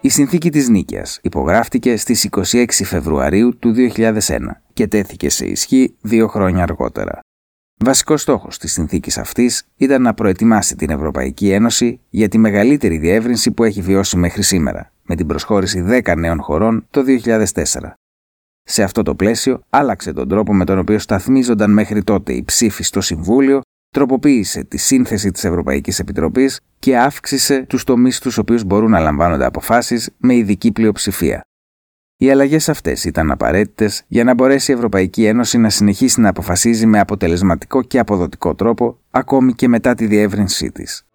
Η Συνθήκη της Νίκαιας υπογράφτηκε στις 26 Φεβρουαρίου του 2001 και τέθηκε σε ισχύ 2 χρόνια αργότερα. Βασικός στόχος της συνθήκης αυτής ήταν να προετοιμάσει την Ευρωπαϊκή Ένωση για τη μεγαλύτερη διεύρυνση που έχει βιώσει μέχρι σήμερα, με την προσχώρηση 10 νέων χωρών το 2004. Σε αυτό το πλαίσιο, άλλαξε τον τρόπο με τον οποίο σταθμίζονταν μέχρι τότε οι ψήφοι στο Συμβούλιο, τροποποίησε τη σύνθεση της Ευρωπαϊκής Επιτροπής και αύξησε τους τομείς στους οποίους μπορούν να λαμβάνονται αποφάσεις με ειδική πλειοψηφία. Οι αλλαγές αυτές ήταν απαραίτητες για να μπορέσει η Ευρωπαϊκή Ένωση να συνεχίσει να αποφασίζει με αποτελεσματικό και αποδοτικό τρόπο, ακόμη και μετά τη διεύρυνσή της.